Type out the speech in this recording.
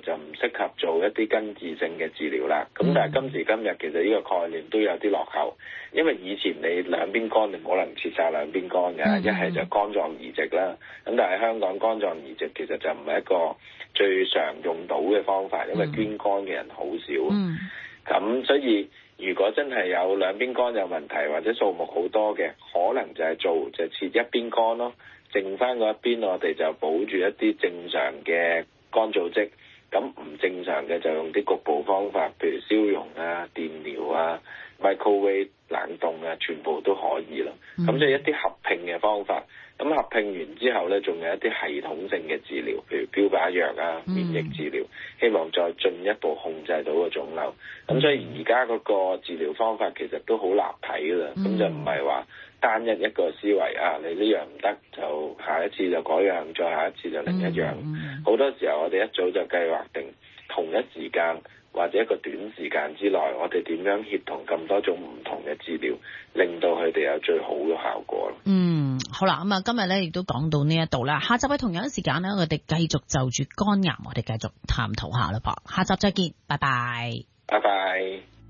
就唔適合做一啲根治性嘅治療啦。咁但係今時今日其實呢個概念都有啲落後，因為以前你兩邊肝你冇可能切晒兩邊肝嘅，一係就肝臟移植啦。咁但係香港肝臟移植其實就唔係一個最常用到嘅方法，因為捐肝嘅人好少。咁所以如果真係有兩邊肝有問題或者數目好多嘅，可能就係就切一邊肝咯，剩翻嗰一邊我哋就保住一啲正常嘅肝組織，咁唔正常嘅就用啲局部方法，譬如消融啊、電療啊、microwave 冷凍啊，全部都可以咯。咁即係一啲合併嘅方法。咁合併完之後咧，仲有一啲系統性嘅治療，譬如標靶藥啊、免疫治療，希望再進一步控制到個腫瘤。咁所以而家嗰個治療方法其實都好立體㗎啦，咁就唔係話單一個思維啊，你呢樣唔得就下一次就嗰樣，再下一次就另一樣。好多時候我哋一早就計劃定同一時間或者一個短時間之內，我哋點樣協同咁多種唔同嘅治療，令到佢哋有最好嘅效果咯。 好啦，咁啊，今日咧亦都講到呢一度啦。下集喺同樣時間咧，我哋繼續就住肝癌，我哋繼續探討下啦噃。下集再見，拜拜。 拜拜。